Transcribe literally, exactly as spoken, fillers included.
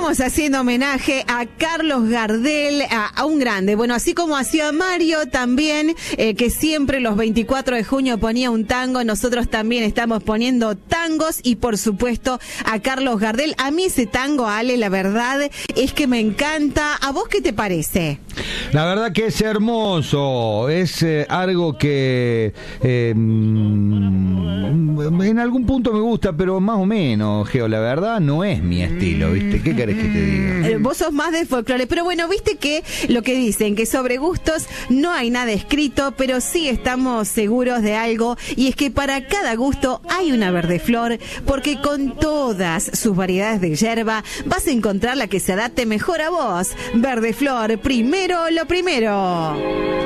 Estamos haciendo homenaje a Carlos Gardel, a, a un grande. Bueno, así como hacía Mario también, eh, que siempre los veinticuatro de junio ponía un tango, nosotros también estamos poniendo tangos y por supuesto a Carlos Gardel. A mí ese tango, Ale, la verdad es que me encanta. ¿A vos qué te parece? La verdad que es hermoso, es eh, algo que eh, en algún punto me gusta, pero más o menos, Geo, la verdad no es mi estilo, ¿viste? ¿Qué querés que te diga? Eh, vos sos más de folclore, pero bueno, viste que lo que dicen, que sobre gustos no hay nada escrito, pero sí estamos seguros de algo, y es que para cada gusto hay una verdeflor, porque con todas sus variedades de yerba vas a encontrar la que se adapte mejor a vos. Verdeflor, primero lo primero.